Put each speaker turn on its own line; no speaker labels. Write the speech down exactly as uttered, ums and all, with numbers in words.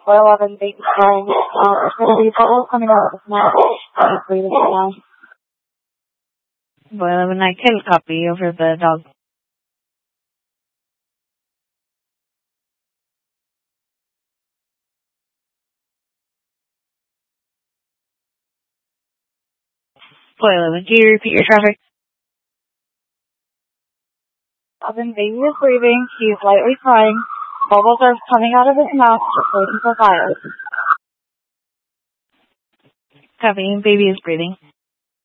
four eleven, baby crying. Um, there's going to be bubbles coming out of his mouth. He's breathing now.
four eleven, I can copy over the dog. four eleven, can you repeat your traffic?
Eleven, baby is breathing. He's lightly crying. Bubbles are coming out of his mouth. Just waiting for fire.
Copy, baby is breathing.